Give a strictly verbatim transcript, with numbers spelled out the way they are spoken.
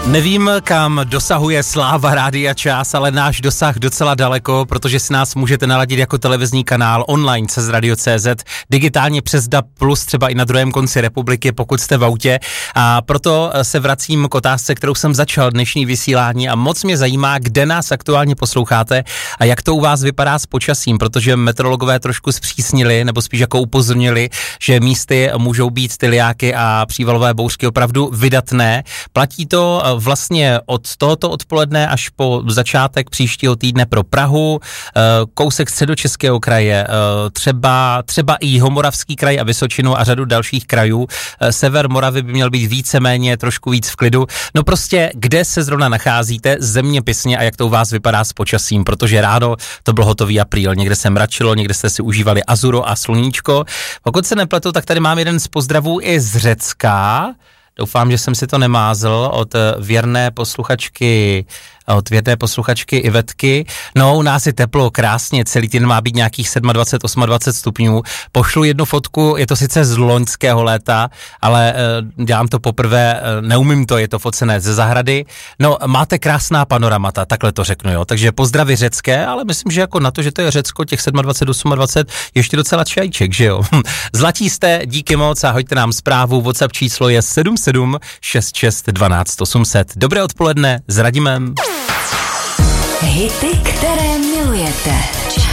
Nevím, kam dosahuje sláva Rádia Čas, ale náš dosah docela daleko, protože si nás můžete naladit jako televizní kanál online přes Radio tečka cé zet, digitálně přes D A B plus, třeba i na druhém konci republiky, pokud jste v autě. A proto se vracím k otázce, kterou jsem začal dnešní vysílání a moc mě zajímá, kde nás aktuálně posloucháte a jak to u vás vypadá s počasím, protože meteorologové trošku zpřísnili, nebo spíš jako upozornili, že místy můžou být tyliáky a přívalové bouřky opravdu vydatné. Platí to vlastně od tohoto odpoledne až po začátek příštího týdne pro Prahu, kousek středočeského kraje, třeba, třeba i Jihomoravský kraj a Vysočinu a řadu dalších krajů. Sever Moravy by měl být víceméně trošku víc v klidu. No prostě, kde se zrovna nacházíte zeměpisně a jak to u vás vypadá s počasím, protože ráno to byl hotový apríl, někde se mračilo, někde jste si užívali azuro a sluníčko. Pokud se nepletu, tak tady mám jeden z pozdravů i z Řecka. Doufám, že jsem si to nemázl, od věrné posluchačky, od věrné posluchačky Ivetky. No, u nás je teplo, krásně, celý týden má být nějakých dvacet sedm, dvacet osm stupňů. Pošlu jednu fotku, je to sice z loňského léta, ale e, dělám to poprvé, e, neumím to, je to focené ze zahrady. No, máte krásná panoramata, takhle to řeknu, jo. Takže pozdravy řecké, ale myslím, že jako na to, že to je Řecko, těch dvacet sedm, dvacet osm, ještě docela čajček, že jo. Zlatí jste, díky moc a hoďte nám zprávu, WhatsApp číslo je sedm sedm šest šest dvanáct osm set. Dobré odpoledne s Radimem. Hity, které milujete.